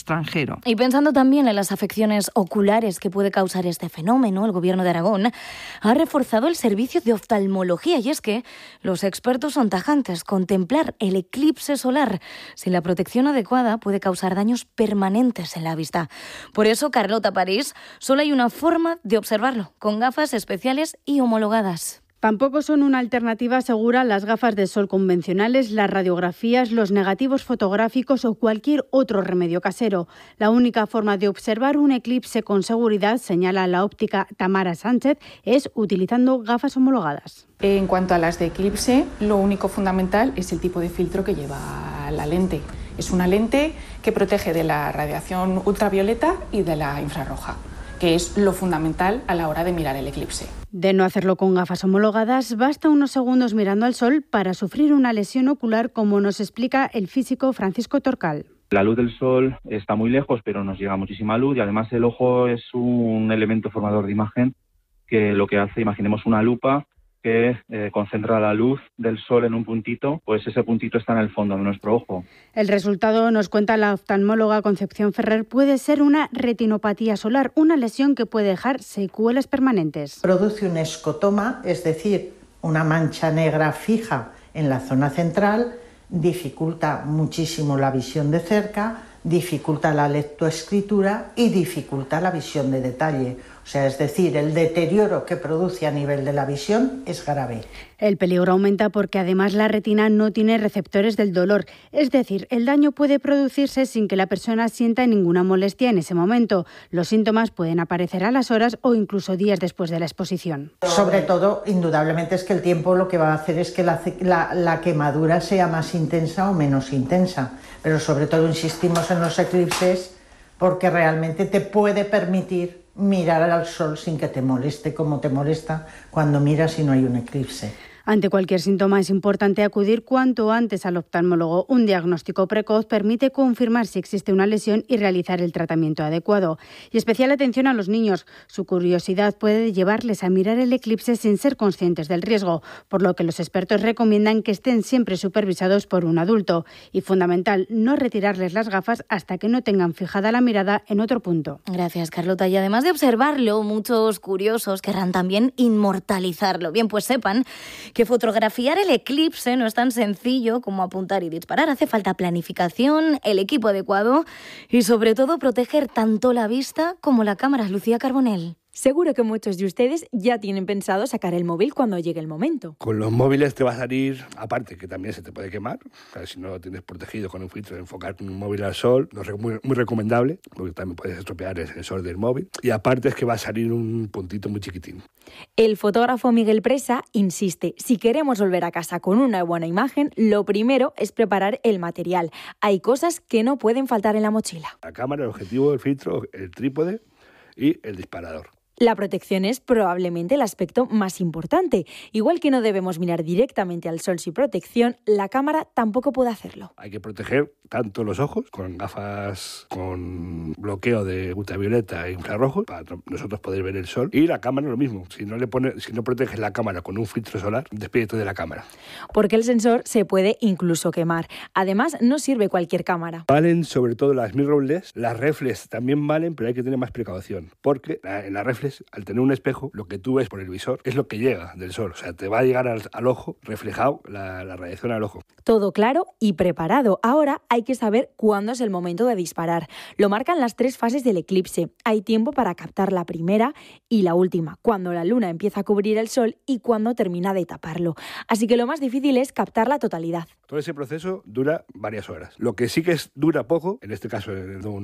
extranjero. Y pensando también en las afecciones oculares que puede causar este fenómeno, el Gobierno de Aragón ha reforzado el servicio de oftalmología, y es que los expertos son tajantes. Contemplar el eclipse solar sin la protección adecuada puede causar daños permanentes en la vista. Por eso, Carlota París, solo hay una forma de observarlo, con gafas especiales y homologadas. Tampoco son una alternativa segura las gafas de sol convencionales, las radiografías, los negativos fotográficos o cualquier otro remedio casero. La única forma de observar un eclipse con seguridad, señala la óptica Tamara Sánchez, es utilizando gafas homologadas. En cuanto a las de eclipse, lo único fundamental es el tipo de filtro que lleva la lente. Es una lente que protege de la radiación ultravioleta y de la infrarroja, que es lo fundamental a la hora de mirar el eclipse. De no hacerlo con gafas homologadas, basta unos segundos mirando al sol para sufrir una lesión ocular, como nos explica el físico Francisco Torcal. La luz del sol está muy lejos, pero nos llega muchísima luz, y además el ojo es un elemento formador de imagen que lo que hace, imaginemos una lupa que concentra la luz del sol en un puntito, pues ese puntito está en el fondo de nuestro ojo. El resultado, nos cuenta la oftalmóloga Concepción Ferrer, puede ser una retinopatía solar, una lesión que puede dejar secuelas permanentes. Produce un escotoma, es decir, una mancha negra fija en la zona central, dificulta muchísimo la visión de cerca, dificulta la lectoescritura y dificulta la visión de detalle. O sea, es decir, el deterioro que produce a nivel de la visión es grave. El peligro aumenta porque además la retina no tiene receptores del dolor. Es decir, el daño puede producirse sin que la persona sienta ninguna molestia en ese momento. Los síntomas pueden aparecer a las horas o incluso días después de la exposición. Sobre todo, indudablemente, es que el tiempo lo que va a hacer es que la quemadura sea más intensa o menos intensa. Pero sobre todo insistimos en los eclipses porque realmente te puede permitir mirar al sol sin que te moleste como te molesta cuando miras y no hay un eclipse. Ante cualquier síntoma es importante acudir cuanto antes al oftalmólogo. Un diagnóstico precoz permite confirmar si existe una lesión y realizar el tratamiento adecuado. Y especial atención a los niños. Su curiosidad puede llevarles a mirar el eclipse sin ser conscientes del riesgo, por lo que los expertos recomiendan que estén siempre supervisados por un adulto. Y fundamental, no retirarles las gafas hasta que no tengan fijada la mirada en otro punto. Gracias, Carlota. Y además de observarlo, muchos curiosos querrán también inmortalizarlo. Bien, pues sepan que fotografiar el eclipse no es tan sencillo como apuntar y disparar. Hace falta planificación, el equipo adecuado y sobre todo proteger tanto la vista como la cámara. Lucía Carbonell. Seguro que muchos de ustedes ya tienen pensado sacar el móvil cuando llegue el momento. Con los móviles te va a salir, aparte que también se te puede quemar, o sea, si no lo tienes protegido con un filtro de enfocar un móvil al sol, no es muy recomendable, porque también puedes estropear el sensor del móvil. Y aparte es que va a salir un puntito muy chiquitín. El fotógrafo Miguel Presa insiste, si queremos volver a casa con una buena imagen, lo primero es preparar el material. Hay cosas que no pueden faltar en la mochila. La cámara, el objetivo, el filtro, el trípode y el disparador. La protección es probablemente el aspecto más importante. Igual que no debemos mirar directamente al sol sin protección, la cámara tampoco puede hacerlo. Hay que proteger tanto los ojos con gafas con bloqueo de ultravioleta e infrarrojo para nosotros poder ver el sol, y la cámara lo mismo. Si no proteges la cámara con un filtro solar, despídete de la cámara. Porque el sensor se puede incluso quemar. Además, no sirve cualquier cámara. Valen sobre todo las mirrorless, las reflex también valen, pero hay que tener más precaución, porque en la reflex, al tener un espejo, lo que tú ves por el visor es lo que llega del sol. O sea, te va a llegar al ojo reflejado la radiación al ojo. Todo claro y preparado. Ahora hay que saber cuándo es el momento de disparar. Lo marcan las 3 fases del eclipse. Hay tiempo para captar la primera y la última, cuando la luna empieza a cubrir el sol y cuando termina de taparlo. Así que lo más difícil es captar la totalidad. Todo ese proceso dura varias horas. Lo que sí que dura poco, en este caso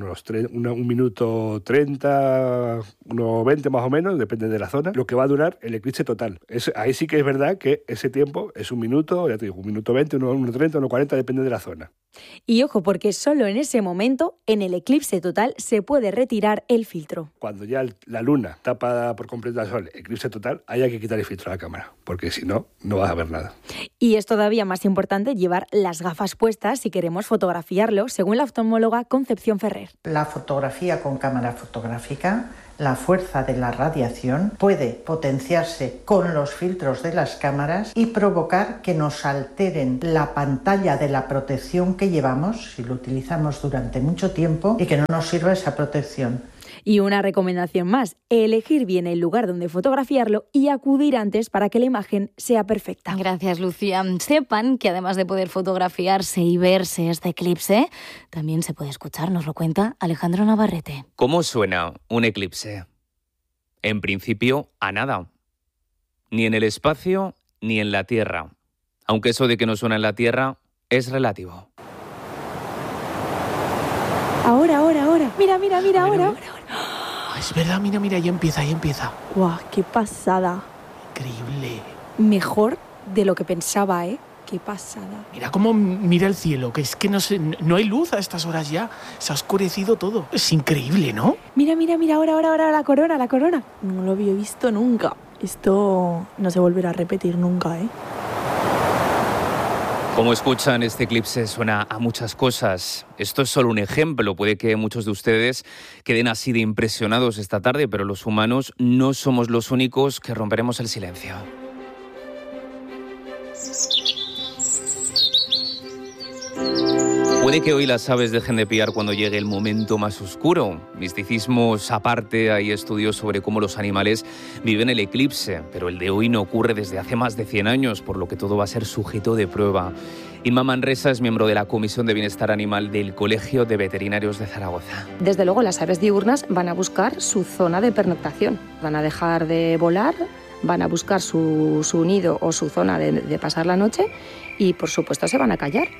un minuto 30, unos 20 más o menos, depende de la zona, lo que va a durar el eclipse total. Ahí sí que es verdad que ese tiempo es un minuto, ya te digo, un minuto 20, uno 30, uno 40, depende de la zona. Y ojo, porque solo en ese momento, en el eclipse total, se puede retirar el filtro. Cuando ya la luna tapa por completo el sol, eclipse total, ahí hay que quitar el filtro a la cámara, porque si no, no vas a ver nada. Y es todavía más importante llevar las gafas puestas si queremos fotografiarlo, según la oftalmóloga Concepción Ferrer. La fotografía con cámara fotográfica, la fuerza del la radiación, puede potenciarse con los filtros de las cámaras y provocar que nos alteren la pantalla de la protección que llevamos, si lo utilizamos durante mucho tiempo, y que no nos sirva esa protección. Y una recomendación más, elegir bien el lugar donde fotografiarlo y acudir antes para que la imagen sea perfecta. Gracias, Lucía. Sepan que además de poder fotografiarse y verse este eclipse, también se puede escuchar, nos lo cuenta Alejandro Navarrete. ¿Cómo suena un eclipse? En principio, a nada. Ni en el espacio, ni en la Tierra. Aunque eso de que no suena en la Tierra es relativo. Ahora. Mira, ahora. Es verdad, mira, ya empieza. ¡Guau, qué pasada! Increíble. Mejor de lo que pensaba, ¿eh? ¡Qué pasada! Mira cómo mira el cielo, que es que no hay luz a estas horas ya. Se ha oscurecido todo. Es increíble, ¿no? Mira, ahora la corona. No lo había visto nunca. Esto no se volverá a repetir nunca, ¿eh? Como escuchan, este eclipse suena a muchas cosas. Esto es solo un ejemplo. Puede que muchos de ustedes queden así de impresionados esta tarde, pero los humanos no somos los únicos que romperemos el silencio. Puede que hoy las aves dejen de piar cuando llegue el momento más oscuro. Misticismos aparte, hay estudios sobre cómo los animales viven el eclipse, pero el de hoy no ocurre desde hace más de 100 años, por lo que todo va a ser sujeto de prueba. Inma Manresa es miembro de la Comisión de Bienestar Animal del Colegio de Veterinarios de Zaragoza. Desde luego, las aves diurnas van a buscar su zona de pernoctación. Van a dejar de volar, van a buscar su nido o su zona de pasar la noche y, por supuesto, se van a callar.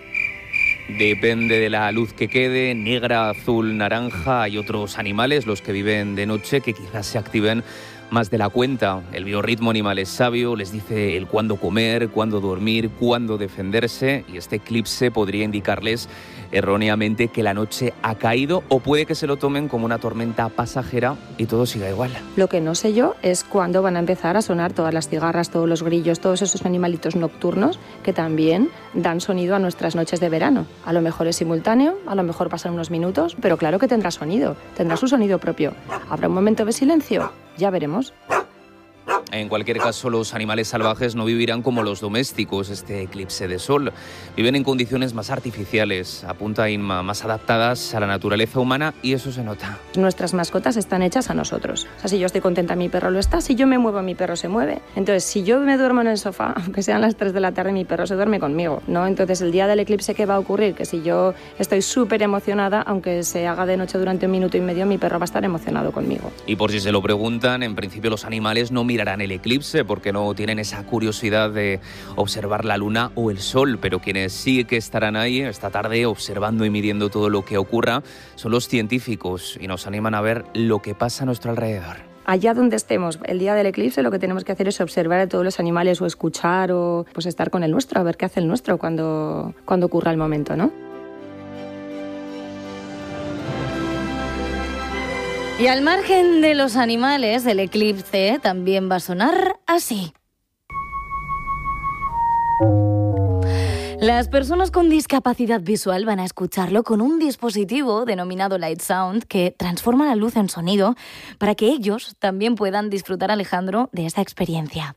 Depende de la luz que quede, negra, azul, naranja. Hay otros animales, los que viven de noche, que quizás se activen más de la cuenta. El biorritmo animal es sabio, les dice el cuándo comer, cuándo dormir, cuándo defenderse, y este eclipse podría indicarles erróneamente que la noche ha caído, o puede que se lo tomen como una tormenta pasajera y todo siga igual. Lo que no sé yo es cuándo van a empezar a sonar todas las cigarras, todos los grillos, todos esos animalitos nocturnos que también dan sonido a nuestras noches de verano. A lo mejor es simultáneo, a lo mejor pasan unos minutos, pero claro que tendrá sonido, tendrá su sonido propio. ¿Habrá un momento de silencio? Ya veremos. En cualquier caso, los animales salvajes no vivirán como los domésticos este eclipse de sol. Viven en condiciones más artificiales, apunta Inma, más adaptadas a la naturaleza humana, y eso se nota. Nuestras mascotas están hechas a nosotros. O sea, si yo estoy contenta, mi perro lo está. Si yo me muevo, mi perro se mueve. Entonces, si yo me duermo en el sofá, aunque sean las 3 de la tarde, mi perro se duerme conmigo, ¿no? Entonces, el día del eclipse, ¿qué va a ocurrir? Que si yo estoy súper emocionada, aunque se haga de noche durante 1 minuto y medio, mi perro va a estar emocionado conmigo. Y por si se lo preguntan, en principio los animales no mirarán el eclipse porque no tienen esa curiosidad de observar la luna o el sol, pero quienes sí que estarán ahí esta tarde observando y midiendo todo lo que ocurra son los científicos, y nos animan a ver lo que pasa a nuestro alrededor. Allá donde estemos, el día del eclipse, lo que tenemos que hacer es observar a todos los animales o escuchar o pues estar con el nuestro, a ver qué hace el nuestro cuando ocurra el momento, ¿no? Y al margen de los animales, el eclipse también va a sonar así. Las personas con discapacidad visual van a escucharlo con un dispositivo denominado Light Sound que transforma la luz en sonido para que ellos también puedan disfrutar, Alejandro, de esta experiencia.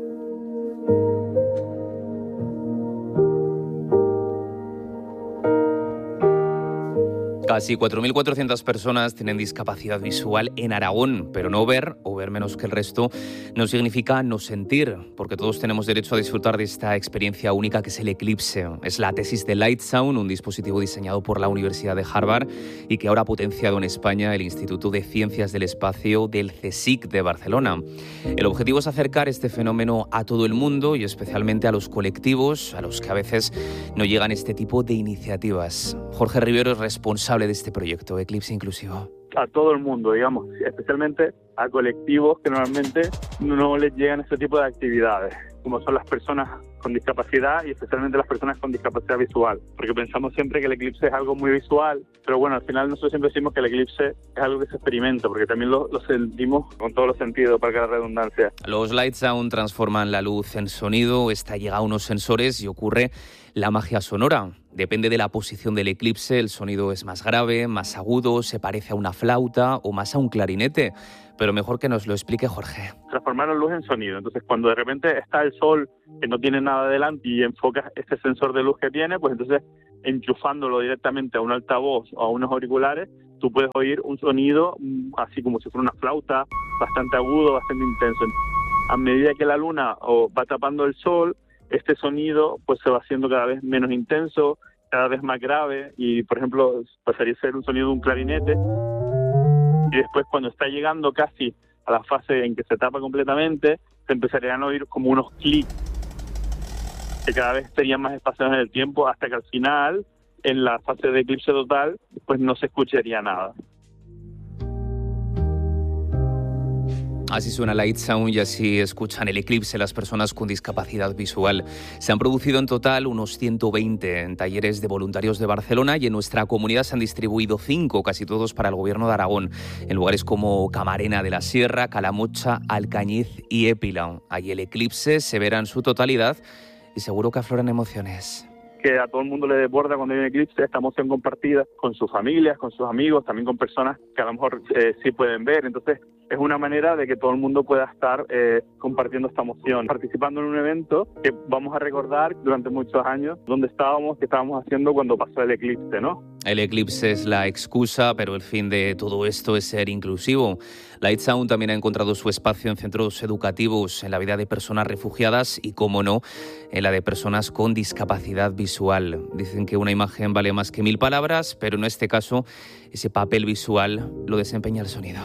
Casi 4.400 personas tienen discapacidad visual en Aragón, pero no ver, o ver menos que el resto, no significa no sentir, porque todos tenemos derecho a disfrutar de esta experiencia única que es el eclipse. Es la tesis de Light Sound, un dispositivo diseñado por la Universidad de Harvard y que ahora ha potenciado en España el Instituto de Ciencias del Espacio del CSIC de Barcelona. El objetivo es acercar este fenómeno a todo el mundo y especialmente a los colectivos a los que a veces no llegan este tipo de iniciativas. Jorge Rivero es responsable de este proyecto, Eclipse Inclusivo. A todo el mundo, digamos, especialmente a colectivos que normalmente no les llegan este tipo de actividades, como son las personas con discapacidad y especialmente las personas con discapacidad visual, porque pensamos siempre que el eclipse es algo muy visual, pero bueno, al final nosotros siempre decimos que el eclipse es algo que se experimenta, porque también lo sentimos con todos los sentidos, para que la redundancia. Los Light Sound transforman la luz en sonido, esta llega a unos sensores y ocurre la magia sonora. Depende de la posición del eclipse, el sonido es más grave, más agudo, se parece a una flauta o más a un clarinete. Pero mejor que nos lo explique Jorge. Transformar la luz en sonido. Entonces, cuando de repente está el sol que no tiene nada delante y enfocas este sensor de luz que tiene, pues entonces enchufándolo directamente a un altavoz o a unos auriculares, tú puedes oír un sonido así como si fuera una flauta, bastante agudo, bastante intenso. A medida que la luna va tapando el sol, este sonido pues se va haciendo cada vez menos intenso, cada vez más grave y, por ejemplo, pasaría a ser un sonido de un clarinete. Y después, cuando está llegando casi a la fase en que se tapa completamente, se empezarían a oír como unos clics que cada vez estarían más espaciados en el tiempo, hasta que al final, en la fase de eclipse total, pues no se escucharía nada. Así suena Light Sound y así escuchan el eclipse las personas con discapacidad visual. Se han producido en total unos 120 en talleres de voluntarios de Barcelona y en nuestra comunidad se han distribuido 5, casi todos para el Gobierno de Aragón, en lugares como Camarena de la Sierra, Calamocha, Alcañiz y Épila. Allí el eclipse se verá en su totalidad y seguro que afloran emociones. Que a todo el mundo le desborda cuando hay un eclipse esta emoción compartida con sus familias, con sus amigos, también con personas que a lo mejor sí pueden ver. Entonces es una manera de que todo el mundo pueda estar compartiendo esta emoción, participando en un evento que vamos a recordar durante muchos años dónde estábamos, qué estábamos haciendo cuando pasó el eclipse, ¿no? El eclipse es la excusa, pero el fin de todo esto es ser inclusivo. Light Sound también ha encontrado su espacio en centros educativos, en la vida de personas refugiadas y, cómo no, en la de personas con discapacidad visual. Dicen que una imagen vale más que 1000 palabras, pero en este caso ese papel visual lo desempeña el sonido.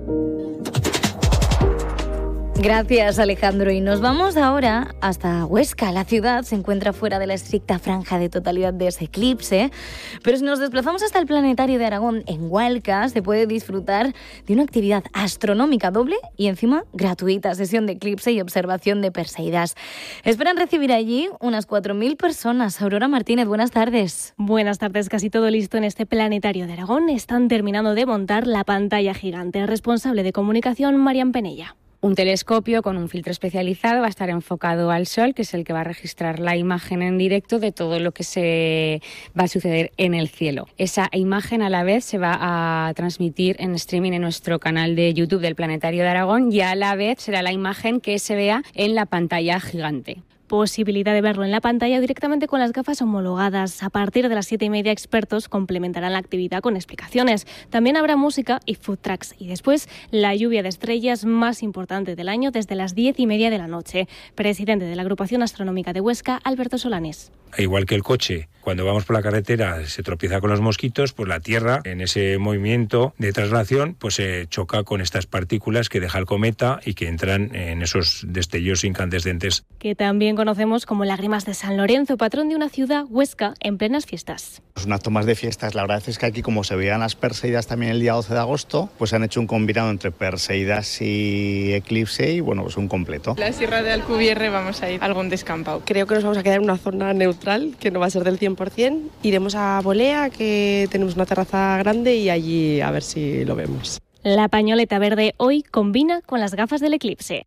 Gracias, Alejandro. Y nos vamos ahora hasta Huesca. La ciudad se encuentra fuera de la estricta franja de totalidad de ese eclipse, pero si nos desplazamos hasta el Planetario de Aragón en Hualca, se puede disfrutar de una actividad astronómica doble y encima gratuita, sesión de eclipse y observación de Perseidas. Esperan recibir allí unas 4.000 personas. Aurora Martínez, buenas tardes. Buenas tardes, casi todo listo en este Planetario de Aragón. Están terminando de montar la pantalla gigante. Responsable de comunicación, Marian Penella. Un telescopio con un filtro especializado va a estar enfocado al Sol, que es el que va a registrar la imagen en directo de todo lo que se va a suceder en el cielo. Esa imagen a la vez se va a transmitir en streaming en nuestro canal de YouTube del Planetario de Aragón y a la vez será la imagen que se vea en la pantalla gigante. Posibilidad de verlo en la pantalla directamente con las gafas homologadas. A partir de las 7:30, expertos complementarán la actividad con explicaciones. También habrá música y food trucks. Y después, la lluvia de estrellas más importante del año desde las 10:30 de la noche. Presidente de la Agrupación Astronómica de Huesca, Alberto Solanes. Igual que el coche, cuando vamos por la carretera se tropieza con los mosquitos, pues la Tierra, en ese movimiento de traslación, pues se choca con estas partículas que deja el cometa y que entran en esos destellos incandescentes. Que también conocemos como Lágrimas de San Lorenzo, patrón de una ciudad, Huesca, en plenas fiestas. Es un acto más de fiestas. La verdad es que aquí, como se veían las Perseidas también el día 12 de agosto, pues han hecho un combinado entre Perseidas y eclipse y, bueno, pues un completo. La Sierra de Alcubierre vamos a ir a algún descampado. Creo que nos vamos a quedar en una zona neutral, que no va a ser del 100%. Iremos a Bolea, que tenemos una terraza grande, y allí a ver si lo vemos. La pañoleta verde hoy combina con las gafas del eclipse.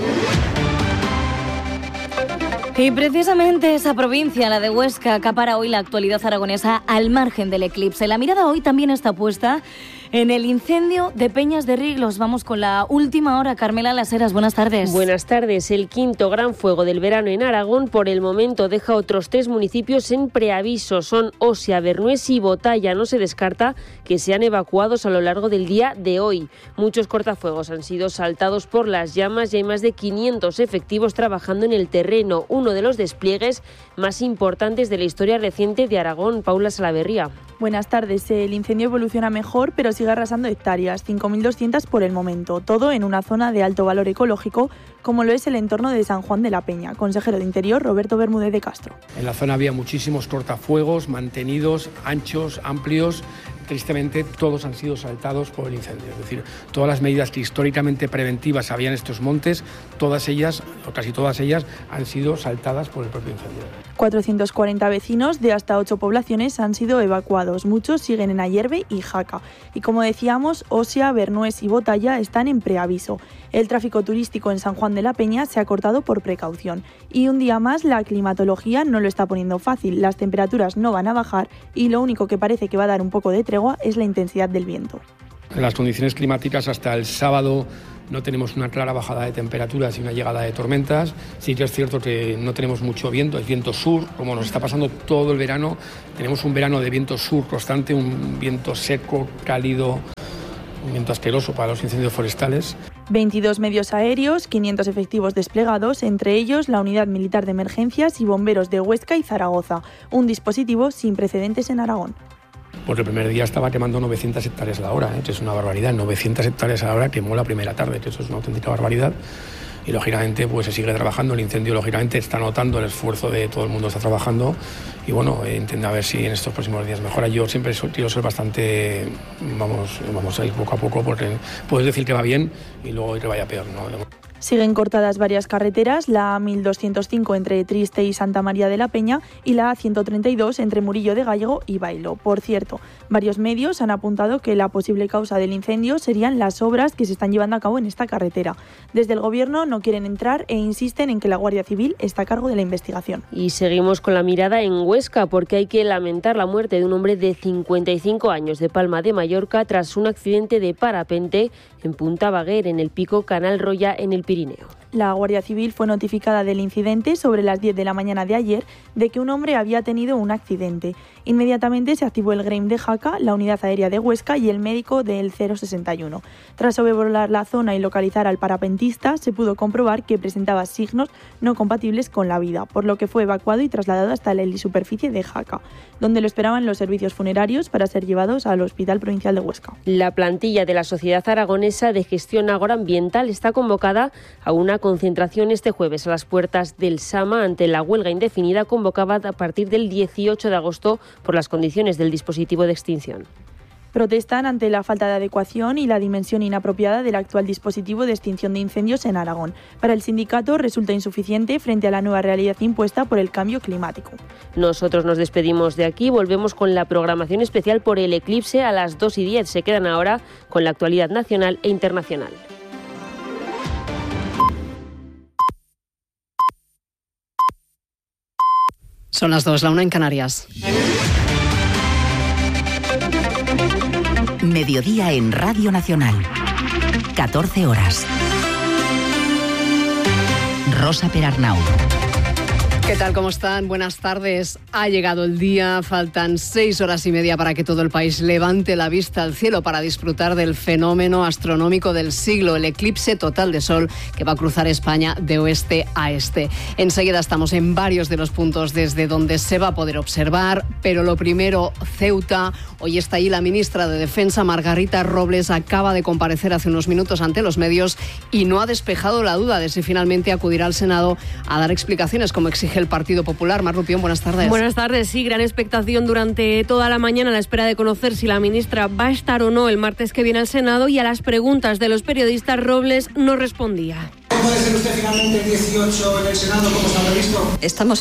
Y precisamente esa provincia, la de Huesca, acapara hoy la actualidad aragonesa al margen del eclipse. La mirada hoy también está puesta en el incendio de Peñas de Riglos. Vamos con la última hora. Carmela Las Heras, buenas tardes. Buenas tardes. El quinto gran fuego del verano en Aragón por el momento deja otros 3 municipios en preaviso. Son Osia, Bernués y Botalla. No se descarta que sean evacuados a lo largo del día de hoy. Muchos cortafuegos han sido saltados por las llamas y hay más de 500 efectivos trabajando en el terreno. Uno de los despliegues más importantes de la historia reciente de Aragón. Paula Salaverría. Buenas tardes. El incendio evoluciona mejor, pero sigue arrasando hectáreas, 5.200 por el momento, todo en una zona de alto valor ecológico, como lo es el entorno de San Juan de la Peña. Consejero de Interior, Roberto Bermúdez de Castro. En la zona había muchísimos cortafuegos mantenidos, anchos, amplios. Tristemente, todos han sido saltados por el incendio. Es decir, todas las medidas que históricamente preventivas había en estos montes, todas ellas, o casi todas ellas, han sido saltadas por el propio incendio. 440 vecinos de hasta 8 poblaciones han sido evacuados. Muchos siguen en Ayerbe y Jaca. Y como decíamos, Osia, Bernués y Botalla están en preaviso. El tráfico turístico en San Juan de la Peña se ha cortado por precaución. Y un día más la climatología no lo está poniendo fácil. Las temperaturas no van a bajar y lo único que parece que va a dar un poco de tregua es la intensidad del viento. En las condiciones climáticas hasta el sábado no tenemos una clara bajada de temperaturas y una llegada de tormentas. Sí que es cierto que no tenemos mucho viento, es viento sur, como nos está pasando todo el verano. Tenemos un verano de viento sur constante, un viento seco, cálido, un viento asqueroso para los incendios forestales. 22 medios aéreos, 500 efectivos desplegados, entre ellos la Unidad Militar de Emergencias y bomberos de Huesca y Zaragoza. Un dispositivo sin precedentes en Aragón. Porque el primer día estaba quemando 900 hectáreas a la hora, que es una barbaridad. 900 hectáreas a la hora quemó la primera tarde, que eso es una auténtica barbaridad. Y lógicamente pues se sigue trabajando, el incendio lógicamente está notando el esfuerzo de todo el mundo, está trabajando y bueno, intenta ver si en estos próximos días mejora. Yo siempre quiero ser bastante, vamos a ir poco a poco porque puedes decir que va bien y luego que vaya peor, ¿no? Siguen cortadas varias carreteras, la A1205 entre Triste y Santa María de la Peña y la A132 entre Murillo de Gállego y Bailo. Por cierto, varios medios han apuntado que la posible causa del incendio serían las obras que se están llevando a cabo en esta carretera. Desde el Gobierno no quieren entrar e insisten en que la Guardia Civil está a cargo de la investigación. Y seguimos con la mirada en Huesca porque hay que lamentar la muerte de un hombre de 55 años de Palma de Mallorca tras un accidente de parapente en Punta Baguer, en el pico Canal Roya, en el Pirineo. La Guardia Civil fue notificada del incidente sobre las 10 de la mañana de ayer de que un hombre había tenido un accidente. Inmediatamente se activó el GREIM de Jaca, la Unidad Aérea de Huesca y el médico del 061. Tras sobrevolar la zona y localizar al parapentista, se pudo comprobar que presentaba signos no compatibles con la vida, por lo que fue evacuado y trasladado hasta la helisuperficie de Jaca, donde lo esperaban los servicios funerarios para ser llevados al Hospital Provincial de Huesca. La plantilla de la Sociedad Aragonesa de Gestión Agroambiental está convocada a una concentración este jueves a las puertas del Sama ante la huelga indefinida convocada a partir del 18 de agosto por las condiciones del dispositivo de extinción. Protestan ante la falta de adecuación y la dimensión inapropiada del actual dispositivo de extinción de incendios en Aragón. Para el sindicato resulta insuficiente frente a la nueva realidad impuesta por el cambio climático. Nosotros nos despedimos de aquí, volvemos con la programación especial por el eclipse a las 2:10. Se quedan ahora con la actualidad nacional e internacional. Son las 2, la 1 en Canarias. Mediodía en Radio Nacional. 14 horas. Rosa Perarnau. ¿Qué tal? ¿Cómo están? Buenas tardes. Ha llegado el día, faltan 6 horas y media para que todo el país levante la vista al cielo para disfrutar del fenómeno astronómico del siglo, el eclipse total de sol que va a cruzar España de oeste a este. Enseguida estamos en varios de los puntos desde donde se va a poder observar, pero lo primero, Ceuta. Hoy está ahí la ministra de Defensa, Margarita Robles, acaba de comparecer hace unos minutos ante los medios y no ha despejado la duda de si finalmente acudirá al Senado a dar explicaciones como exige el Partido Popular. Mar Rupión, buenas tardes. Buenas tardes. Sí, gran expectación durante toda la mañana a la espera de conocer si la ministra va a estar o no el martes que viene al Senado, y a las preguntas de los periodistas Robles no respondía. ¿Puede ser usted finalmente el 18 en el Senado, como se ha previsto? Estamos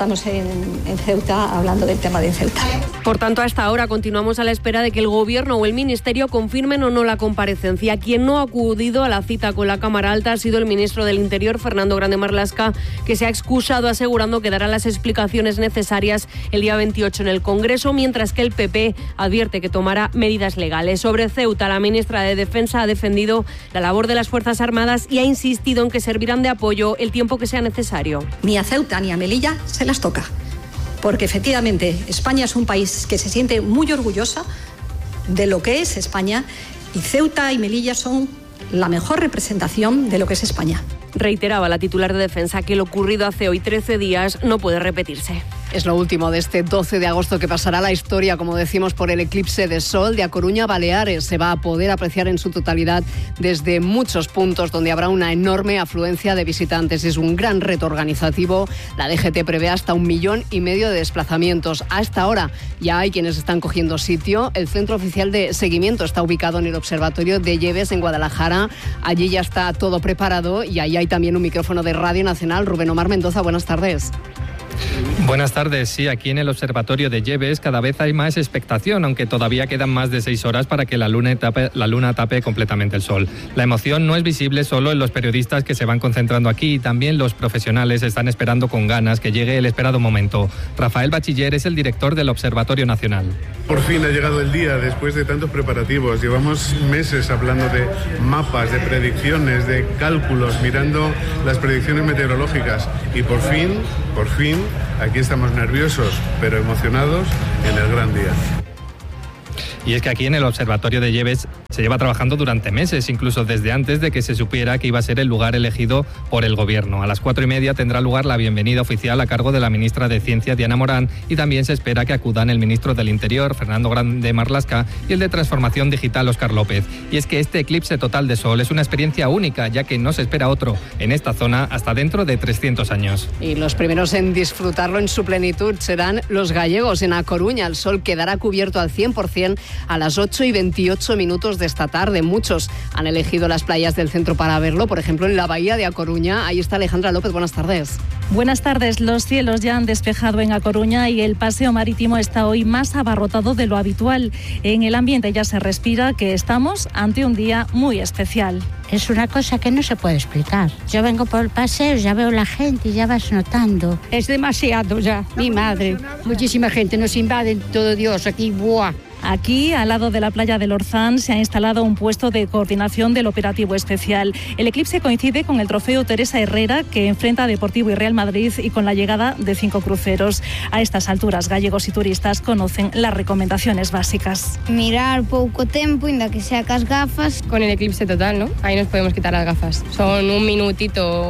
en Ceuta hablando del tema de Ceuta. Por tanto, hasta ahora continuamos a la espera de que el Gobierno o el Ministerio confirmen o no la comparecencia. Quien no ha acudido a la cita con la Cámara Alta ha sido el ministro del Interior, Fernando Grande Marlaska, que se ha excusado asegurando que dará las explicaciones necesarias el día 28 en el Congreso, mientras que el PP advierte que tomará medidas legales. Sobre Ceuta, la ministra de Defensa ha defendido la labor de las Fuerzas Armadas y ha insistido en que servirán de apoyo el tiempo que sea necesario. Ni a Ceuta ni a Melilla se las toca, porque efectivamente España es un país que se siente muy orgullosa de lo que es España, y Ceuta y Melilla son la mejor representación de lo que es España. Reiteraba la titular de Defensa que lo ocurrido hace hoy 13 días no puede repetirse. Es lo último de este 12 de agosto que pasará la historia, como decimos, por el eclipse de sol de A Coruña a Baleares. Se va a poder apreciar en su totalidad desde muchos puntos donde habrá una enorme afluencia de visitantes. Es un gran reto organizativo. La DGT prevé hasta 1,5 millones de desplazamientos. A esta hora ya hay quienes están cogiendo sitio. El Centro Oficial de Seguimiento está ubicado en el Observatorio de Lleves, en Guadalajara. Allí ya está todo preparado y ahí hay también un micrófono de Radio Nacional. Rubén Omar Mendoza, buenas tardes. Buenas tardes. Sí, aquí en el observatorio de Lleves cada vez hay más expectación, aunque todavía quedan más de 6 horas para que la luna tape completamente el sol. La emoción no es visible solo en los periodistas que se van concentrando aquí, también los profesionales están esperando con ganas que llegue el esperado momento. Rafael Bachiller es el director del Observatorio Nacional. Por fin ha llegado el día, después de tantos preparativos. Llevamos meses hablando de mapas, de predicciones, de cálculos, mirando las predicciones meteorológicas y por fin, aquí estamos nerviosos, pero emocionados en el gran día. Y es que aquí en el Observatorio de Lleves se lleva trabajando durante meses, incluso desde antes de que se supiera que iba a ser el lugar elegido por el Gobierno. A las 4:30 tendrá lugar la bienvenida oficial a cargo de la ministra de Ciencia, Diana Morán, y también se espera que acudan el ministro del Interior, Fernando Grande Marlaska, y el de Transformación Digital, Óscar López. Y es que este eclipse total de sol es una experiencia única, ya que no se espera otro en esta zona hasta dentro de 300 años. Y los primeros en disfrutarlo en su plenitud serán los gallegos. En A Coruña el sol quedará cubierto al 100% a las 8:28 de esta tarde. Muchos han elegido las playas del centro para verlo, por ejemplo en la bahía de A Coruña. Ahí está Alejandra López, buenas tardes. Buenas tardes. Los cielos ya han despejado en A Coruña y el paseo marítimo está hoy más abarrotado de lo habitual. En el ambiente ya se respira que estamos ante un día muy especial. Es una cosa que no se puede explicar. Yo vengo por el paseo, ya veo la gente y ya vas notando. Es demasiado ya, mi madre. Muchísima gente, nos invaden todo Dios aquí, ¡buah! Aquí, al lado de la playa del Orzán, se ha instalado un puesto de coordinación del operativo especial. El eclipse coincide con el trofeo Teresa Herrera, que enfrenta a Deportivo y Real Madrid, y con la llegada de 5 cruceros. A estas alturas, gallegos y turistas conocen las recomendaciones básicas. Mirar poco tiempo, inda que sacas gafas. Con el eclipse total, ¿no? Ahí nos podemos quitar las gafas. Son un minuto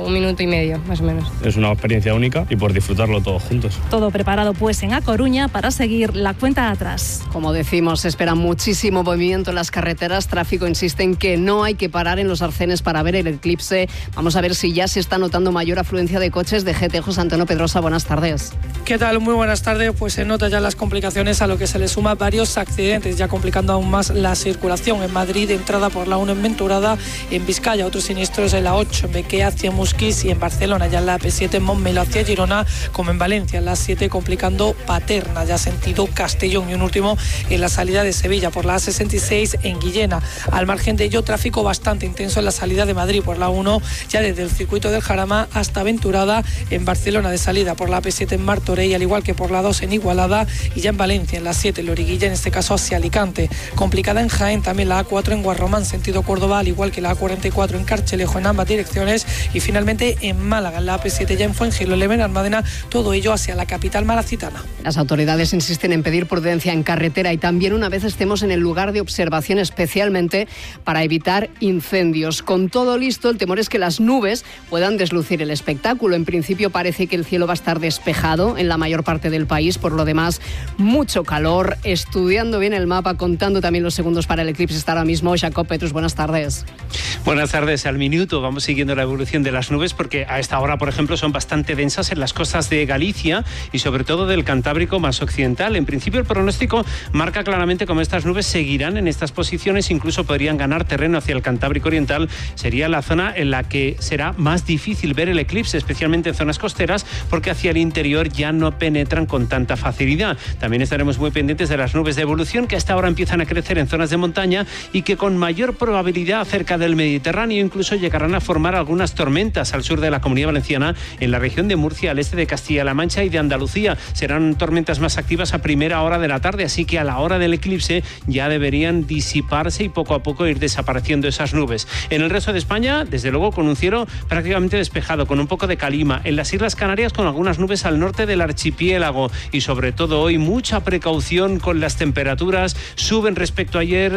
y medio, más o menos. Es una experiencia única y por disfrutarlo todos juntos. Todo preparado pues en A Coruña para seguir la cuenta atrás. Como decimos, se espera muchísimo movimiento en las carreteras. Tráfico insiste en que no hay que parar en los arcenes para ver el eclipse. Vamos a ver si ya se está notando mayor afluencia de coches de GT. José Antonio Pedrosa, buenas tardes. ¿Qué tal? Muy buenas tardes. Pues se nota ya las complicaciones, a lo que se le suma varios accidentes, ya complicando aún más la circulación. En Madrid, entrada por la 1 en Venturada, en Vizcaya otros siniestros en la 8 en Bequea hacia Musquis, y en Barcelona ya en la AP7 en Montmeló hacia Girona, como en Valencia en la 7 complicando Paterna, ya sentido Castellón, y un último en la salida de Sevilla por la A66 en Guillena. Al margen de ello, tráfico bastante intenso en la salida de Madrid por la 1, ya desde el circuito del Jarama hasta Venturada, en Barcelona de salida por la AP7 en Martorell, al igual que por la 2 en Igualada, y ya en Valencia en la 7 en Loriguilla, en este caso hacia Alicante. Complicada en Jaén también la A4 en Guarromán sentido Córdoba, al igual que la A44 en Carchelejo en ambas direcciones, y finalmente en Málaga en la AP7 ya en Fuengirola, en Almadena, todo ello hacia la capital malacitana. Las autoridades insisten en pedir prudencia en carretera y también una vez estemos en el lugar de observación, especialmente para evitar incendios. Con todo listo, el temor es que las nubes puedan deslucir el espectáculo. En principio parece que el cielo va a estar despejado en la mayor parte del país. Por lo demás, mucho calor. Estudiando bien el mapa, contando también los segundos para el eclipse está ahora mismo Jacob Petrus. Buenas tardes. Buenas tardes. Al minuto vamos siguiendo la evolución de las nubes, porque a esta hora, por ejemplo, son bastante densas en las costas de Galicia y sobre todo del Cantábrico más occidental. En principio, el pronóstico marca claramente cómo estas nubes seguirán en estas posiciones, incluso podrían ganar terreno hacia el Cantábrico oriental. Sería la zona en la que será más difícil ver el eclipse, especialmente en zonas costeras, porque hacia el interior ya no penetran con tanta facilidad. También estaremos muy pendientes de las nubes de evolución, que hasta ahora empiezan a crecer en zonas de montaña y que con mayor probabilidad cerca del Mediterráneo incluso llegarán a formar algunas tormentas al sur de la Comunidad Valenciana, en la región de Murcia, al este de Castilla-La Mancha y de Andalucía. Serán tormentas más activas a primera hora de la tarde, así que a la hora del eclipse ya deberían disiparse y poco a poco ir desapareciendo esas nubes. En el resto de España, desde luego, con un cielo prácticamente despejado, con un poco de calima. En las Islas Canarias, con algunas nubes al norte del archipiélago, y sobre todo hoy mucha precaución con las temperaturas. Suben respecto a ayer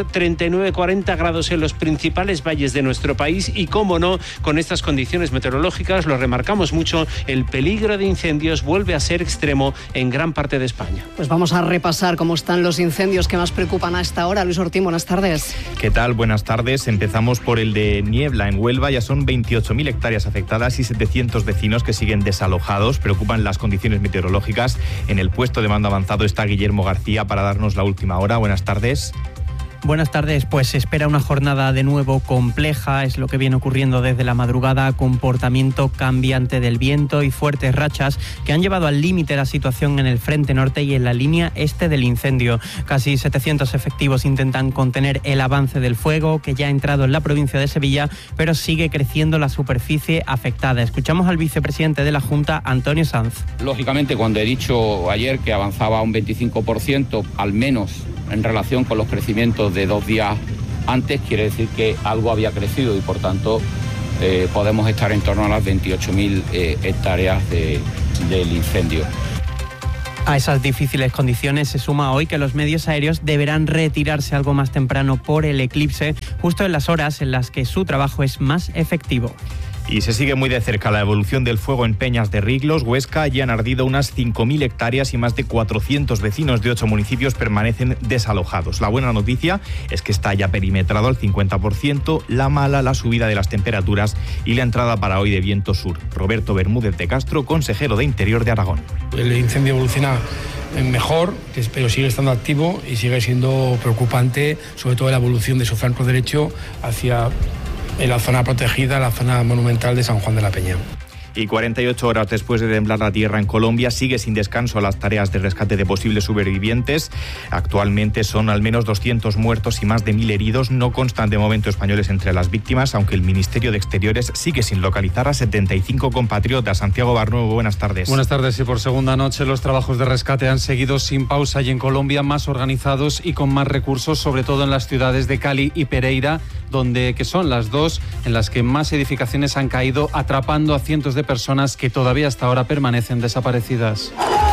39-40 grados en los principales valles de nuestro país, y cómo no, con estas condiciones meteorológicas, lo remarcamos mucho, el peligro de incendios vuelve a ser extremo en gran parte de España. Pues vamos a repasar cómo están los incendios que más preocupan a esta hora. Luis Ortín, buenas tardes. ¿Qué tal? Buenas tardes. Empezamos por el de Niebla, en Huelva. Ya son 28.000 hectáreas afectadas y 700 vecinos que siguen desalojados. Preocupan las condiciones meteorológicas. En el puesto de mando avanzado está Guillermo García para darnos la última hora. Buenas tardes. Buenas tardes. Pues se espera una jornada de nuevo compleja, es lo que viene ocurriendo desde la madrugada, comportamiento cambiante del viento y fuertes rachas que han llevado al límite la situación en el frente norte y en la línea este del incendio. Casi 700 efectivos intentan contener el avance del fuego que ya ha entrado en la provincia de Sevilla, pero sigue creciendo la superficie afectada. Escuchamos al vicepresidente de la Junta, Antonio Sanz. Lógicamente, cuando he dicho ayer que avanzaba un 25%, al menos en relación con los crecimientos de 2 días antes, quiere decir que algo había crecido y por tanto podemos estar en torno a las 28.000 hectáreas del incendio. A esas difíciles condiciones se suma hoy que los medios aéreos deberán retirarse algo más temprano por el eclipse, justo en las horas en las que su trabajo es más efectivo. Y se sigue muy de cerca la evolución del fuego en Peñas de Riglos, Huesca. Allí han ardido unas 5.000 hectáreas y más de 400 vecinos de 8 municipios permanecen desalojados. La buena noticia es que está ya perimetrado al 50%, la mala, la subida de las temperaturas y la entrada para hoy de viento sur. Roberto Bermúdez de Castro, consejero de Interior de Aragón. El incendio evoluciona mejor, pero sigue estando activo y sigue siendo preocupante, sobre todo la evolución de su flanco derecho hacia en la zona protegida, la zona monumental de San Juan de la Peña. Y 48 horas después de temblar la tierra en Colombia, sigue sin descanso las tareas de rescate de posibles supervivientes. Actualmente son al menos 200 muertos y más de 1.000 heridos. No constan de momento españoles entre las víctimas, aunque el Ministerio de Exteriores sigue sin localizar a 75 compatriotas. Santiago Barnuevo, buenas tardes. Buenas tardes. Y por segunda noche los trabajos de rescate han seguido sin pausa y en Colombia más organizados y con más recursos, sobre todo en las ciudades de Cali y Pereira, que son las dos en las que más edificaciones han caído, atrapando a cientos de personas que todavía hasta ahora permanecen desaparecidas.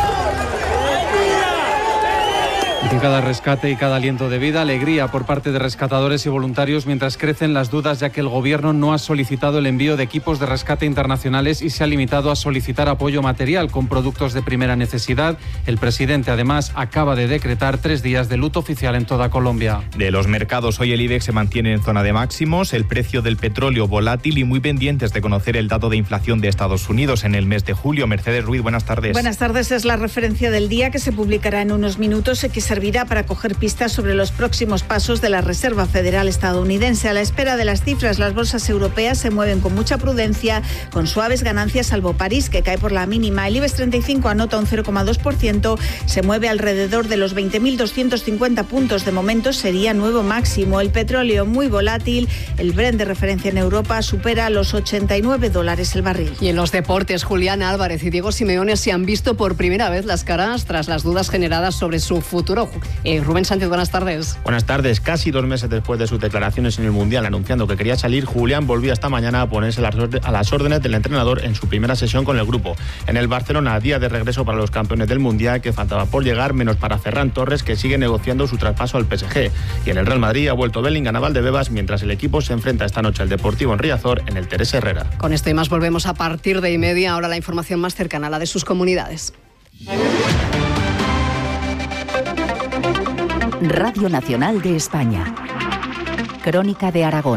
En cada rescate y cada aliento de vida, alegría por parte de rescatadores y voluntarios, mientras crecen las dudas ya que el Gobierno no ha solicitado el envío de equipos de rescate internacionales y se ha limitado a solicitar apoyo material con productos de primera necesidad. El presidente, además, acaba de decretar 3 días de luto oficial en toda Colombia. De los mercados, hoy el IBEX se mantiene en zona de máximos, el precio del petróleo volátil y muy pendientes de conocer el dato de inflación de Estados Unidos en el mes de julio. Mercedes Ruiz, buenas tardes. Buenas tardes, es la referencia del día que se publicará en unos minutos y que servirá para coger pistas sobre los próximos pasos de la Reserva Federal estadounidense. A la espera de las cifras, las bolsas europeas se mueven con mucha prudencia, con suaves ganancias, salvo París, que cae por la mínima. El IBEX 35 anota un 0,2%, se mueve alrededor de los 20.250 puntos. De momento sería nuevo máximo. El petróleo muy volátil, el Brent de referencia en Europa supera los $89 el barril. Y en los deportes, Julián Álvarez y Diego Simeone se han visto por primera vez las caras tras las dudas generadas sobre su futuro. Rubén Sánchez, buenas tardes. Buenas tardes. Casi 2 meses después de sus declaraciones en el Mundial anunciando que quería salir, Julián volvió esta mañana a ponerse a las órdenes del entrenador en su primera sesión con el grupo. En el Barcelona, día de regreso para los campeones del Mundial, que faltaba por llegar, menos para Ferran Torres, que sigue negociando su traspaso al PSG. Y en el Real Madrid ha vuelto Bellingham a Valdebebas, mientras el equipo se enfrenta esta noche al Deportivo en Riazor, en el Teresa Herrera. Con esto y más volvemos a partir de 1:30. Ahora la información más cercana, la de sus comunidades. Radio Nacional de España. Crónica de Aragón.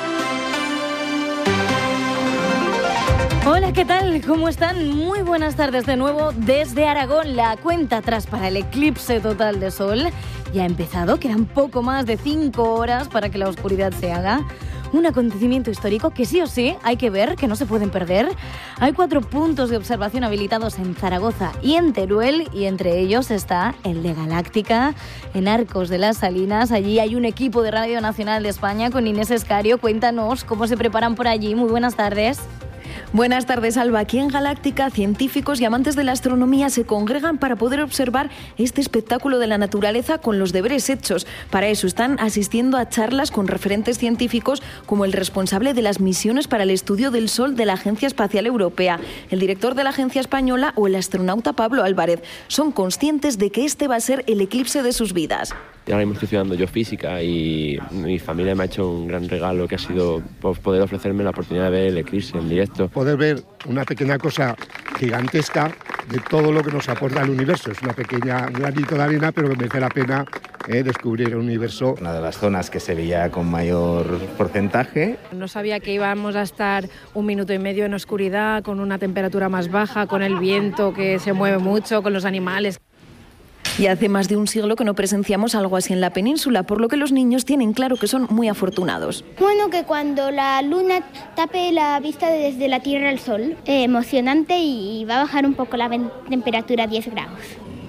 Hola, ¿qué tal? ¿Cómo están? Muy buenas tardes de nuevo desde Aragón. La cuenta atrás para el eclipse total de sol ya ha empezado. Quedan poco más de 5 horas para que la oscuridad se haga. Un acontecimiento histórico que sí o sí hay que ver, que no se pueden perder. Hay 4 puntos de observación habilitados en Zaragoza y en Teruel, y entre ellos está el de Galáctica, en Arcos de las Salinas. Allí hay un equipo de Radio Nacional de España con Inés Escario. Cuéntanos cómo se preparan por allí. Muy buenas tardes. Buenas tardes, Alba. Aquí en Galáctica, científicos y amantes de la astronomía se congregan para poder observar este espectáculo de la naturaleza con los deberes hechos. Para eso están asistiendo a charlas con referentes científicos como el responsable de las misiones para el estudio del Sol de la Agencia Espacial Europea, el director de la Agencia Española o el astronauta Pablo Álvarez. Son conscientes de que este va a ser el eclipse de sus vidas. Ahora mismo estoy estudiando yo física y mi familia me ha hecho un gran regalo que ha sido poder ofrecerme la oportunidad de ver el eclipse en directo. Poder ver una pequeña cosa gigantesca de todo lo que nos aporta el universo. Es una pequeña granito de arena, pero que merece la pena descubrir el universo. Una de las zonas que se veía con mayor porcentaje. No sabía que íbamos a estar 1 minuto y medio en oscuridad, con una temperatura más baja, con el viento que se mueve mucho, con los animales. Y hace más de un siglo que no presenciamos algo así en la península, por lo que los niños tienen claro que son muy afortunados. Bueno, que cuando la luna tape la vista desde la Tierra al Sol, emocionante, y va a bajar un poco la temperatura a 10 grados.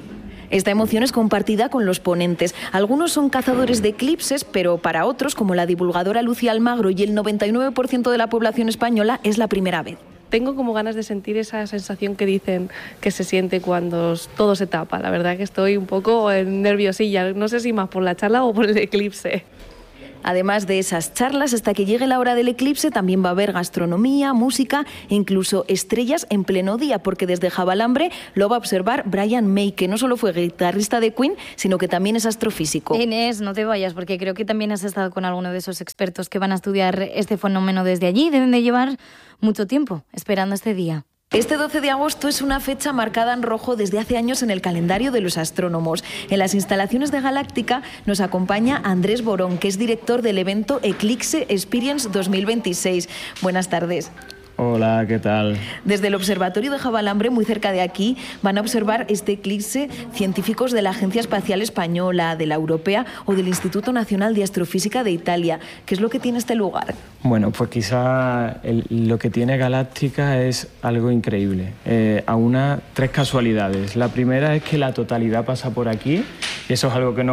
Esta emoción es compartida con los ponentes. Algunos son cazadores de eclipses, pero para otros, como la divulgadora Lucía Almagro y el 99% de la población española, es la primera vez. Tengo como ganas de sentir esa sensación que dicen que se siente cuando todo se tapa. La verdad que estoy un poco nerviosilla, no sé si más por la charla o por el eclipse. Además de esas charlas, hasta que llegue la hora del eclipse también va a haber gastronomía, música e incluso estrellas en pleno día, porque desde Javalambre lo va a observar Brian May, que no solo fue guitarrista de Queen, sino que también es astrofísico. Inés, no te vayas, porque creo que también has estado con alguno de esos expertos que van a estudiar este fenómeno desde allí. Deben de llevar mucho tiempo esperando este día. Este 12 de agosto es una fecha marcada en rojo desde hace años en el calendario de los astrónomos. En las instalaciones de Galáctica nos acompaña Andrés Borón, que es director del evento Eclipse Experience 2026. Buenas tardes. Hola, ¿qué tal? Desde el Observatorio de Javalambre, muy cerca de aquí, van a observar este eclipse científicos de la Agencia Espacial Española, de la Europea o del Instituto Nacional de Astrofísica de Italia. ¿Qué es lo que tiene este lugar? Bueno, pues quizá lo que tiene Galáctica es algo increíble. Aúna tres casualidades. La primera es que la totalidad pasa por aquí, y eso es algo que no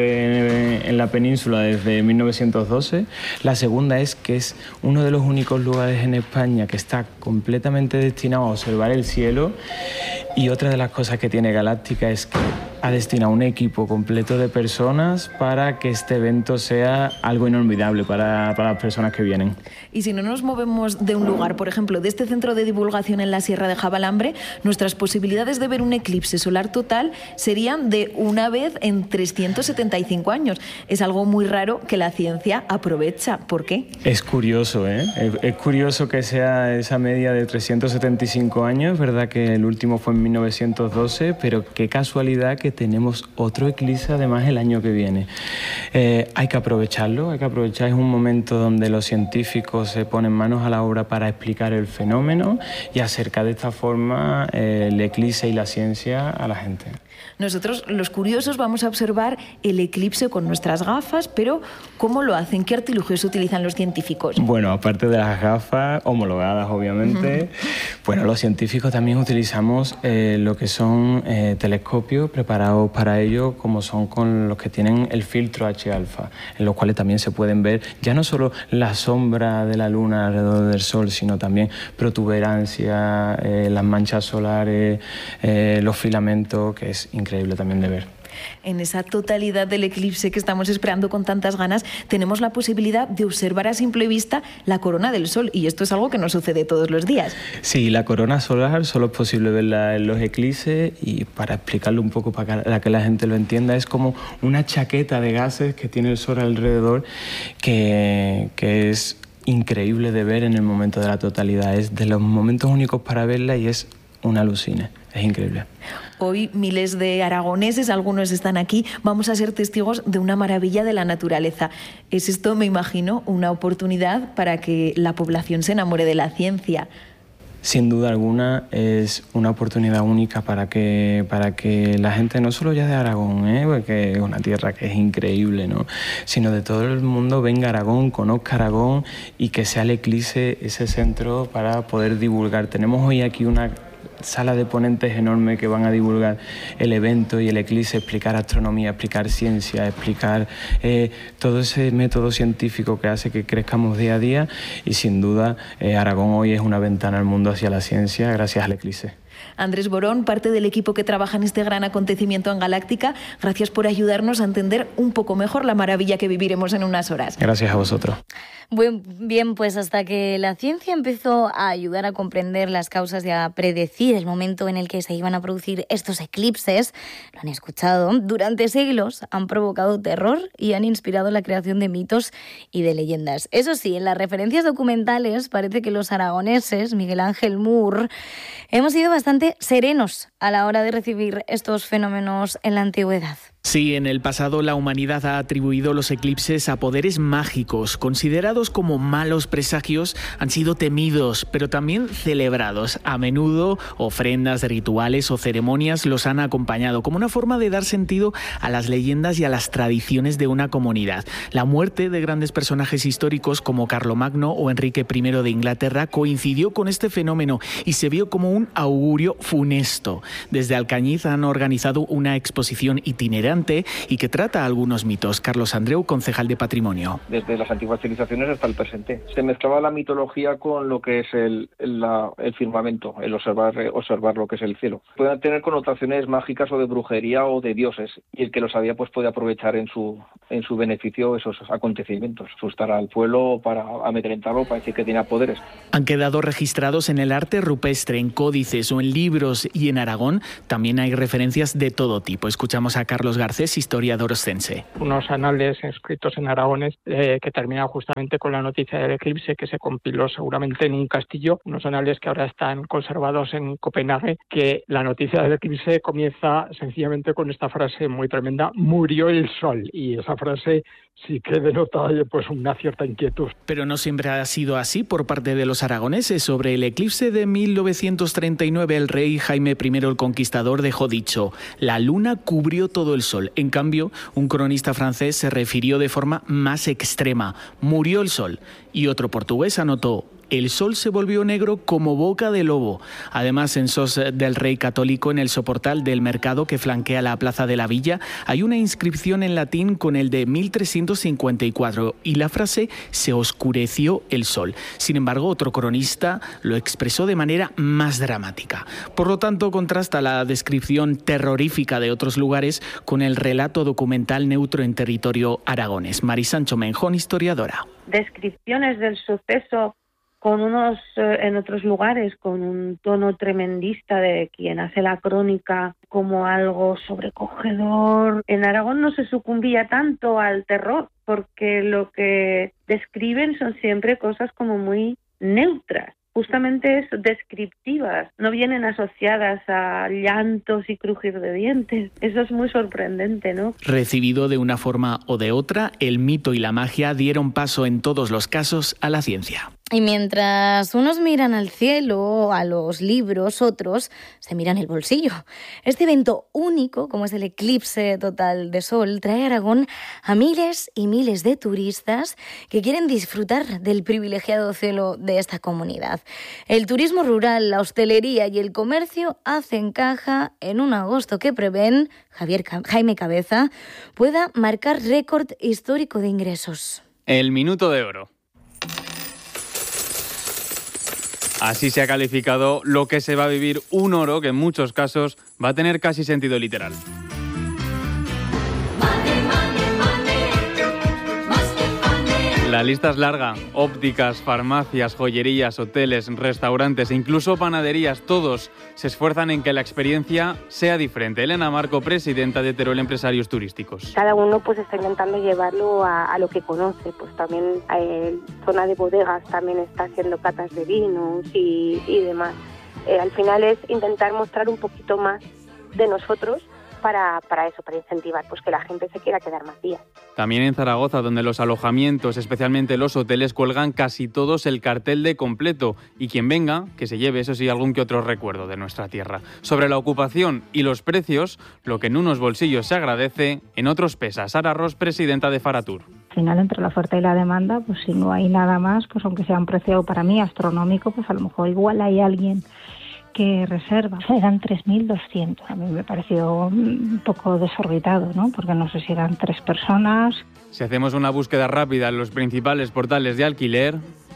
ocurre en la península desde 1912. La segunda es que es uno de los únicos lugares en España que está completamente destinado a observar el cielo, y otra de las cosas que tiene Galáctica es que ha destinado un equipo completo de personas para que este evento sea algo inolvidable para las personas que vienen. Y si no nos movemos de un lugar, por ejemplo, de este centro de divulgación en la Sierra de Javalambre, nuestras posibilidades de ver un eclipse solar total serían de una vez en 375 años. Es algo muy raro que la ciencia aprovecha. ¿Por qué? Es curioso, ¿eh? Es curioso que sea esa media de 375 años, ¿verdad? Que el último fue en 1912, pero qué casualidad que tenemos otro eclipse además el año que viene. Hay que aprovecharlo, es un momento donde los científicos se ponen manos a la obra para explicar el fenómeno y acercar de esta forma el eclipse y la ciencia a la gente. Nosotros, los curiosos, vamos a observar el eclipse con nuestras gafas, pero ¿cómo lo hacen? ¿Qué artilugios utilizan los científicos? Bueno, aparte de las gafas, homologadas obviamente, bueno, los científicos también utilizamos lo que son telescopios preparados para ello, como son con los que tienen el filtro H-alfa, en los cuales también se pueden ver ya no solo la sombra de la luna alrededor del sol, sino también protuberancias, las manchas solares, los filamentos, que es increíble también de ver. En esa totalidad del eclipse que estamos esperando con tantas ganas, tenemos la posibilidad de observar a simple vista la corona del Sol, y esto es algo que no sucede todos los días. Sí, la corona solar solo es posible verla en los eclipses, y para explicarlo un poco, para que la gente lo entienda, es como una chaqueta de gases que tiene el Sol alrededor, que es increíble de ver en el momento de la totalidad. Es de los momentos únicos para verla y es una alucina. Es increíble. Hoy miles de aragoneses, algunos están aquí, vamos a ser testigos de una maravilla de la naturaleza. Es esto, me imagino, una oportunidad para que la población se enamore de la ciencia. Sin duda alguna es una oportunidad única para que la gente, no solo ya de Aragón, porque es una tierra que es increíble, ¿no?, sino de todo el mundo, venga a Aragón, conozca Aragón, y que sea el eclipse ese centro para poder divulgar. Tenemos hoy aquí una sala de ponentes enorme que van a divulgar el evento y el eclipse, explicar astronomía, explicar ciencia, explicar todo ese método científico que hace que crezcamos día a día, y sin duda Aragón hoy es una ventana al mundo hacia la ciencia gracias al eclipse. Andrés Borón, parte del equipo que trabaja en este gran acontecimiento en Galáctica, gracias por ayudarnos a entender un poco mejor la maravilla que viviremos en unas horas. Gracias a vosotros. Bien, pues hasta que la ciencia empezó a ayudar a comprender las causas y a predecir el momento en el que se iban a producir estos eclipses, lo han escuchado, durante siglos han provocado terror y han inspirado la creación de mitos y de leyendas. Eso sí, en las referencias documentales parece que los aragoneses, Miguel Ángel Mur, hemos sido bastante serenos a la hora de recibir estos fenómenos en la antigüedad. Sí, en el pasado la humanidad ha atribuido los eclipses a poderes mágicos. Considerados como malos presagios, han sido temidos, pero también celebrados. A menudo, ofrendas, rituales o ceremonias los han acompañado como una forma de dar sentido a las leyendas y a las tradiciones de una comunidad. La muerte de grandes personajes históricos como Carlomagno o Enrique I de Inglaterra coincidió con este fenómeno y se vio como un augurio funesto. Desde Alcañiz han organizado una exposición itinerante y que trata algunos mitos. Carlos Andreu, concejal de Patrimonio. Desde las antiguas civilizaciones hasta el presente. Se mezclaba la mitología con lo que es el firmamento, el observar lo que es el cielo. Pueden tener connotaciones mágicas o de brujería o de dioses, y el que lo sabía pues puede aprovechar en su beneficio esos acontecimientos, asustar al pueblo para amedrentarlo, para decir que tiene poderes. Han quedado registrados en el arte rupestre, en códices o en libros, y en Aragón también hay referencias de todo tipo. Escuchamos a Carlos Garcés, historiador oscense. Unos anales escritos en aragonés que terminan justamente con la noticia del eclipse, que se compiló seguramente en un castillo, unos anales que ahora están conservados en Copenhague, que la noticia del eclipse comienza sencillamente con esta frase muy tremenda: murió el sol, y esa frase sí que denota pues una cierta inquietud. Pero no siempre ha sido así por parte de los aragoneses. Sobre el eclipse de 1939, el rey Jaime I el Conquistador dejó dicho: la luna cubrió todo el sol. En cambio, un cronista francés se refirió de forma más extrema: murió el sol. Y otro portugués anotó: el sol se volvió negro como boca de lobo. Además, en sos del Rey Católico, en el soportal del mercado que flanquea la Plaza de la Villa, hay una inscripción en latín con el de 1354 y la frase «se oscureció el sol». Sin embargo, otro cronista lo expresó de manera más dramática. Por lo tanto, contrasta la descripción terrorífica de otros lugares con el relato documental neutro en territorio aragonés. Mari Sancho Menjón, historiadora. Descripciones del suceso con en otros lugares, con un tono tremendista de quien hace la crónica, como algo sobrecogedor. En Aragón no se sucumbía tanto al terror, porque lo que describen son siempre cosas como muy neutras, justamente descriptivas, no vienen asociadas a llantos y crujir de dientes. Eso es muy sorprendente, ¿no? Recibido de una forma o de otra, el mito y la magia dieron paso en todos los casos a la ciencia. Y mientras unos miran al cielo, a los libros, otros se miran el bolsillo. Este evento único, como es el eclipse total de sol, trae a Aragón a miles y miles de turistas que quieren disfrutar del privilegiado cielo de esta comunidad. El turismo rural, la hostelería y el comercio hacen caja en un agosto que prevén Jaime Cabeza pueda marcar récord histórico de ingresos. El minuto de oro. Así se ha calificado lo que se va a vivir un oro que en muchos casos va a tener casi sentido literal. La lista es larga. Ópticas, farmacias, joyerías, hoteles, restaurantes e incluso panaderías, todos se esfuerzan en que la experiencia sea diferente. Elena Marco, presidenta de Teruel Empresarios Turísticos. Cada uno pues está intentando llevarlo a lo que conoce. Pues también zona de bodegas también está haciendo catas de vinos y demás. Al final es intentar mostrar un poquito más de nosotros para eso, para incentivar pues que la gente se quiera quedar más días. También en Zaragoza, donde los alojamientos, especialmente los hoteles, cuelgan casi todos el cartel de completo, y quien venga, que se lleve, eso sí, algún que otro recuerdo de nuestra tierra. Sobre la ocupación y los precios, lo que en unos bolsillos se agradece, en otros pesa. Sara Ross, presidenta de Faratur. Al final, entre la oferta y la demanda, pues si no hay nada más, pues aunque sea un precio para mí astronómico, pues a lo mejor igual hay alguien que reserva. Eran 3.200. A mí me pareció un poco desorbitado, ¿no? Porque no sé si eran 3 personas. Si hacemos una búsqueda rápida en los principales portales de alquiler,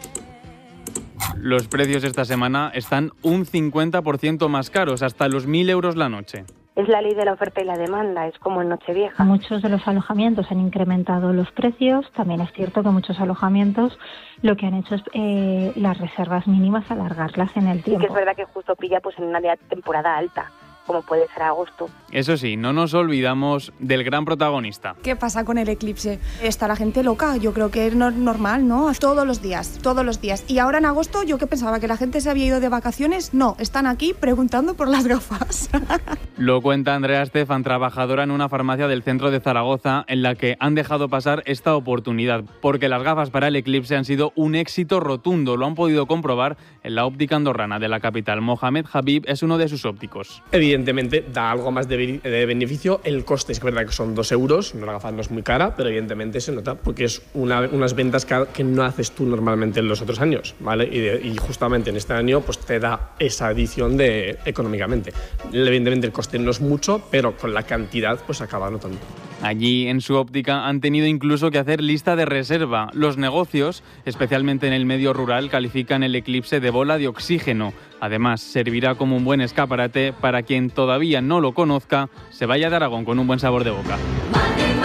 los precios esta semana están un 50% más caros, hasta los 1.000 euros la noche. Es la ley de la oferta y la demanda, es como en Nochevieja. Muchos de los alojamientos han incrementado los precios. También es cierto que muchos alojamientos lo que han hecho es las reservas mínimas alargarlas en el tiempo. Y que es verdad que justo pilla pues en una temporada alta. como puede ser agosto. Eso sí, no nos olvidamos del gran protagonista. ¿Qué pasa con el eclipse? Está la gente loca, yo creo que es normal, ¿no? Todos los días. Y ahora en agosto, yo que pensaba que la gente se había ido de vacaciones, no, están aquí preguntando por las gafas. Lo cuenta Andrea Estefan, trabajadora en una farmacia del centro de Zaragoza, en la que han dejado pasar esta oportunidad, porque las gafas para el eclipse han sido un éxito rotundo. Lo han podido comprobar en la óptica andorrana de la capital. Mohamed Habib es uno de sus ópticos. Evidentemente da algo más de beneficio. El coste es verdad que son 2 euros, la gafa no es muy cara, pero evidentemente se nota porque es unas ventas que no haces tú normalmente en los otros años, ¿vale? Y justamente en este año pues te da esa adición económicamente. Evidentemente el coste no es mucho, pero con la cantidad pues acaba notando. Allí en su óptica han tenido incluso que hacer lista de reserva. Los negocios, especialmente en el medio rural, califican el eclipse de bola de oxígeno. Además, servirá como un buen escaparate para quien todavía no lo conozca, se vaya de Aragón con un buen sabor de boca.